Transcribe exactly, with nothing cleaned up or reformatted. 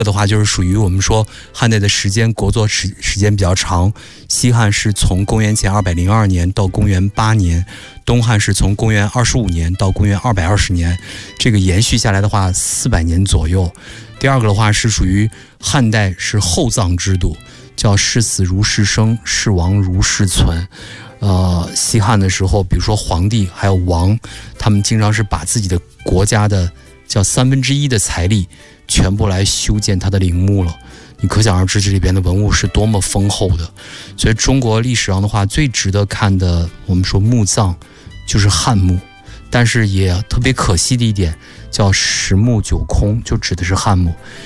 的话就是属于我们说汉代的时间国祚时时间比较长，西汉是从公元前二百零二年到公元八年，东汉是从公元二十五年到公元二百二十年，这个延续下来的话四百年左右。第二个的话是属于汉代是厚葬制度，叫士死如士生，士亡如士存。呃，西汉的时候，比如说皇帝还有王，他们经常是把自己的国家的叫三分之一的财力全部来修建他的陵墓了。你可想而知这里边的文物是多么丰厚的。所以中国历史上的话最值得看的，我们说墓葬就是汉墓，但是也特别可惜的一点叫十墓九空，就指的是汉墓。